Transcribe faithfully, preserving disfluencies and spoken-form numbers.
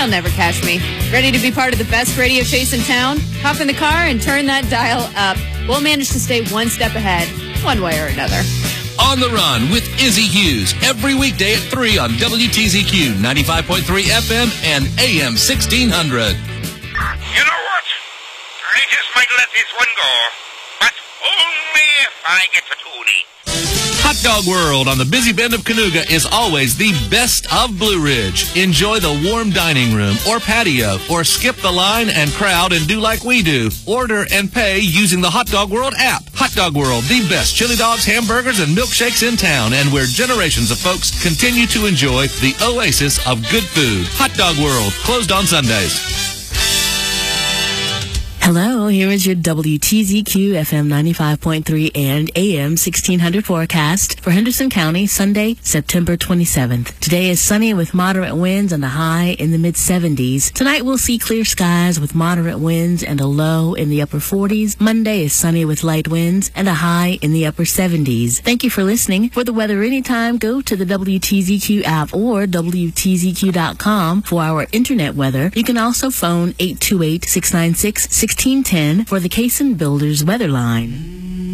They'll never catch me. Ready to be part of the best radio chase in town? Hop in the car and turn that dial up. We'll manage to stay one step ahead, one way or another. On the Run with Izzy Hughes, every weekday at three on W T Z Q, ninety-five point three F M and A M sixteen hundred. You know what? I just might let this one go, but only if I get to Toonie. Hot Dog World on the busy bend of Canoga is always the best of Blue Ridge. Enjoy the warm dining room or patio, or skip the line and crowd and do like we do. Order and pay using the Hot Dog World app. Hot Dog World, the best chili dogs, hamburgers, and milkshakes in town, and where generations of folks continue to enjoy the oasis of good food. Hot Dog World, closed on Sundays. Hello, here is your W T Z Q F M ninety-five point three and A M sixteen hundred forecast for Henderson County, Sunday, September twenty-seventh. Today is sunny with moderate winds and a high in the mid seventies. Tonight we'll see clear skies with moderate winds and a low in the upper forties. Monday is sunny with light winds and a high in the upper seventies. Thank you for listening. For the weather anytime, go to the W T Z Q app or W T Z Q dot com for our internet weather. You can also phone eight two eight, six nine six, one six one zero for the Cason Builders weather line.